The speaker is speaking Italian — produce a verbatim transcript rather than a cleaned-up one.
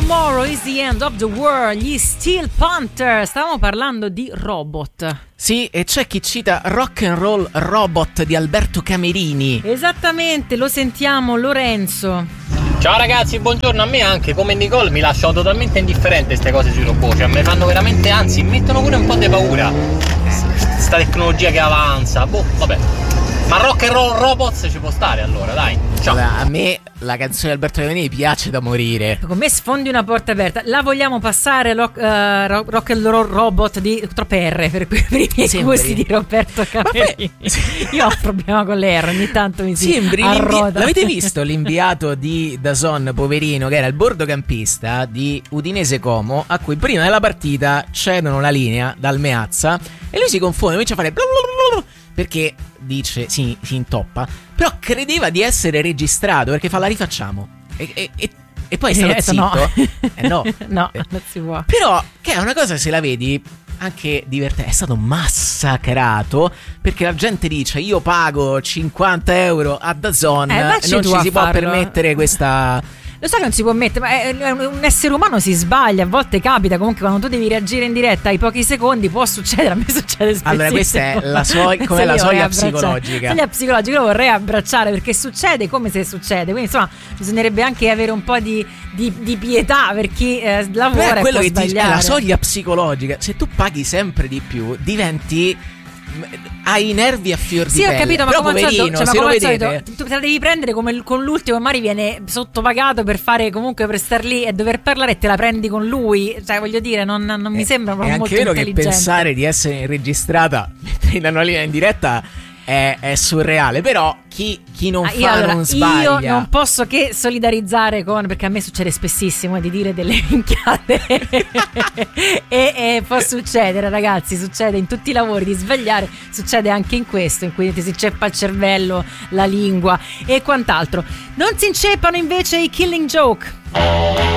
Tomorrow is the end of the world, gli Steel Panther. Stavamo parlando di robot. Sì, e c'è chi cita Rock and Roll Robot di Alberto Camerini. Esattamente, lo sentiamo, Lorenzo. Ciao ragazzi, buongiorno. A me anche, come Nicole, mi lasciano totalmente indifferente queste cose sui robot. Cioè, mi fanno veramente, anzi, mi mettono pure un po' di paura. Sta tecnologia che avanza, boh, vabbè. Ma Rock and Roll Robots ci può stare, allora, dai. Ciao. Allora, a me la canzone di Alberto Camerini piace da morire. Con me sfondi una porta aperta. La vogliamo passare rock, uh, rock and Roll Robot di troppe R per, per i miei Sembri. gusti di Roberto Camerini. Io ho un problema con le R, ogni tanto mi si Sembri arroda. L'avete visto l'inviato di DAZN, poverino, che era il bordocampista di Udinese Como, a cui prima della partita cedono la linea dal Meazza e lui si confonde, comincia a fare blablabla, perché dice, si, si intoppa, però credeva di essere registrato, perché fa la rifacciamo e, e, e, e poi è stato no. zitto. Eh, no, no, eh. non si può. Però, che è una cosa, se la vedi, anche divertente. È stato massacrato perché la gente dice: io pago cinquanta euro a DAZN eh, e non ci si può farlo. permettere questa... Lo so che non si può mettere, ma è, è un essere umano, si sbaglia, a volte capita. Comunque quando tu devi reagire in diretta ai pochi secondi può succedere, a me succede spessissimo. Allora questa è la soglia, come la soglia psicologica. La soglia psicologica, lo vorrei abbracciare perché succede come se succede. Quindi insomma bisognerebbe anche avere un po' di, di, di pietà per chi eh, lavora. Beh, quello e può che ti, sbagliare. è la soglia psicologica. Se tu paghi sempre di più diventi... hai i nervi a fior di sì, pelle. ho capito, ma però come al solito, poverino, cioè, se ma lo come al vedete... solito, tu te la devi prendere come, con l'ultimo, magari viene sottopagato per fare, comunque per star lì e dover parlare e te la prendi con lui. Cioè, voglio dire, non, non mi eh, sembra proprio molto intelligente. È anche vero che pensare di essere registrata mentre danno la linea in diretta è, è surreale. Però chi, chi non ah, fa io, allora, non sbaglia. Io non posso che solidarizzare con, perché a me succede spessissimo di dire delle minchiate e, e può succedere, ragazzi, succede in tutti i lavori di sbagliare, succede anche in questo, in cui ti si inceppa il cervello, la lingua e quant'altro. Non si inceppano invece i Killing Joke.